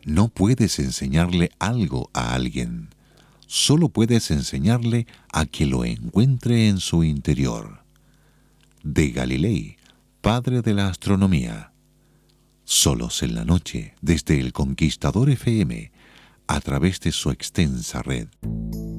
No puedes enseñarle algo a alguien. Solo puedes enseñarle a que lo encuentre en su interior. De Galilei, padre de la astronomía. Solos en la noche, desde El Conquistador FM, a través de su extensa red.